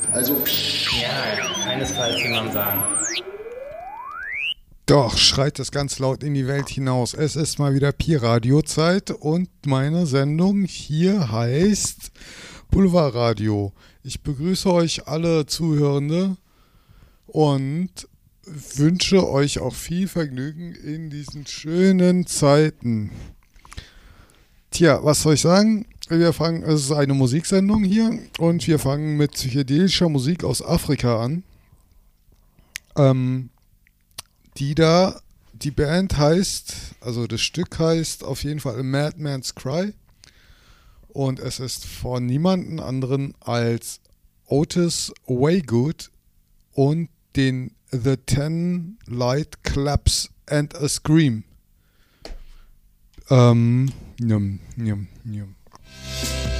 Also, Ja, keinesfalls, wie man sagen. Doch, schreit es ganz laut in die Welt hinaus. Es ist mal wieder Pi-Radio-Zeit und meine Sendung hier heißt Boulevard-Radio. Ich begrüße euch alle Zuhörende und wünsche euch auch viel Vergnügen in diesen schönen Zeiten. Tja, was soll ich sagen? Es ist eine Musiksendung hier und wir fangen mit psychedelischer Musik aus Afrika an. Die Band heißt, also das Stück heißt auf jeden Fall A Madman's Cry und es ist von niemanden anderen als Otis Waygood und den The Ten Light Claps and a Scream. Njum, njum, njum.